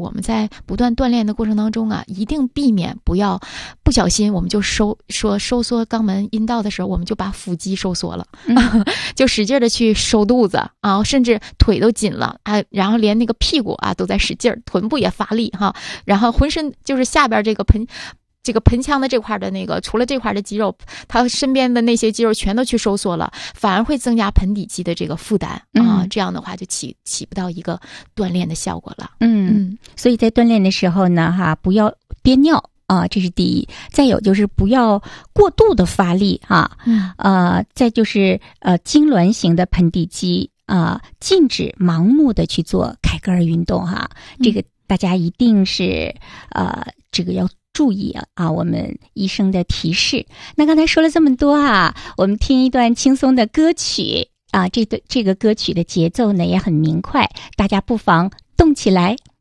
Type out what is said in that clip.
我们在不断锻炼的过程当中啊，一定避免不要不小心我们就收缩肛门阴道的时候，我们就把腹肌收缩了，就使劲的去收肚子啊，甚至腿都紧了啊，然后连那个屁股啊都在使劲儿，臀部也发力哈，然后浑身就是下边这个盆腔的这块的那个，除了这块的肌肉，它身边的那些肌肉全都去收缩了，反而会增加盆底肌的这个负担啊，这样的话就起不到一个锻炼的效果了。 所以在锻炼的时候呢，不要憋尿啊，这是第一。再有就是不要过度的发力啊，再就是痉挛型的盆底肌禁止盲目的去做凯格尔运动哈，这个大家一定是这个要注意啊，我们医生的提示。那刚才说了这么多我们听一段轻松的歌曲这个歌曲的节奏呢也很明快，大家不妨动起来。